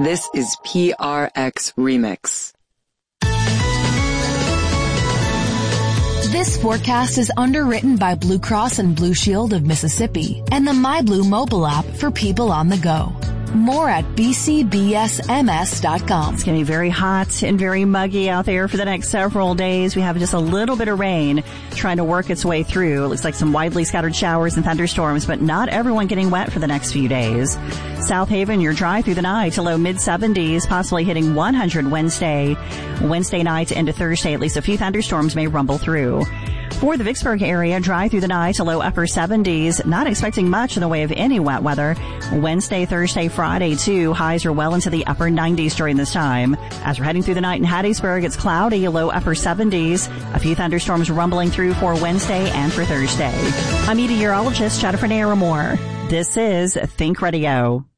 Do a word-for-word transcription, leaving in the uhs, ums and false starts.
This is P R X Remix. This forecast is underwritten by Blue Cross and Blue Shield of Mississippi and the MyBlue mobile app for people on the go. More at b c b s m s dot com. It's going to be very hot and very muggy out there for the next several days. We have just a little bit of rain trying to work its way through. It looks like some widely scattered showers and thunderstorms, but not everyone getting wet for the next few days. South Haven, you're dry through the night to low mid seventies, possibly hitting one hundred Wednesday. Wednesday night into Thursday, at least a few thunderstorms may rumble through. For the Vicksburg area, dry through the night to low upper seventies. Not expecting much in the way of any wet weather. Wednesday, Thursday, Friday, too. Highs are well into the upper nineties during this time. As we're heading through the night in Hattiesburg, it's cloudy, low upper seventies. A few thunderstorms rumbling through for Wednesday and for Thursday. I'm meteorologist Jennifer Naramore. This is Think Radio.